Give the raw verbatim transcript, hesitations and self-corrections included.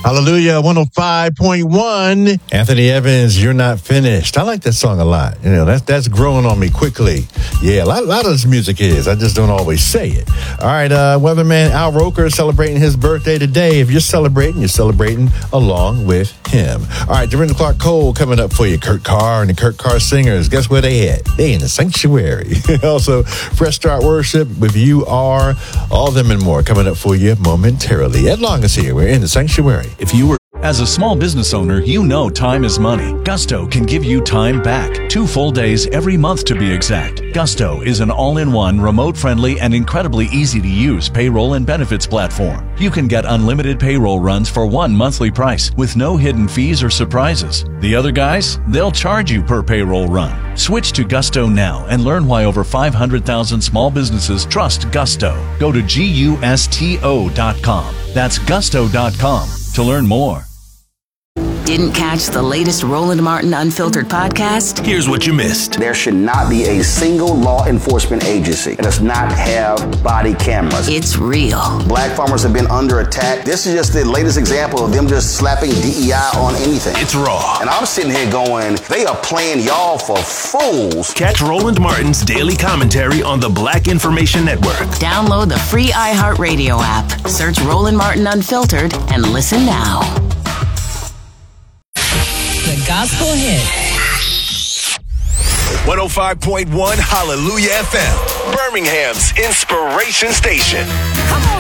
Hallelujah, one oh five point one. Anthony Evans, You're Not Finished. I like that song a lot. You know, that's that's growing on me quickly. Yeah, a lot, a lot of this music is. I just don't always say it. All right, uh, weatherman Al Roker is celebrating his birthday today. If you're celebrating, you're celebrating along with him. All right, Dorinda Clark Cole coming up for you. Kurt Carr and the Kurt Carr Singers. Guess where they at? They in the sanctuary. Also, Fresh Start Worship with You Are. All them and more coming up for you momentarily. Ed Long is here. We're in the sanctuary. If you were As a small business owner, you know time is money. Gusto can give you time back. Two full days every month to be exact. Gusto is an all-in-one, remote-friendly, and incredibly easy-to-use payroll and benefits platform. You can get unlimited payroll runs for one monthly price with no hidden fees or surprises. The other guys, they'll charge you per payroll run. Switch to Gusto now and learn why over five hundred thousand small businesses trust Gusto. Go to gusto dot com. That's gusto dot com to learn more. Didn't catch the latest Roland Martin Unfiltered podcast? Here's what you missed. There should not be a single law enforcement agency that does not have body cameras. It's real. Black farmers have been under attack. This is just the latest example of them just slapping D E I on anything. It's raw. And I'm sitting here going, they are playing y'all for fools. Catch Roland Martin's daily commentary on the Black Information Network. Download the free iHeartRadio app. Search Roland Martin Unfiltered and listen now. The Gospel Hit. one oh five point one Hallelujah F M, Birmingham's inspiration station. Come on.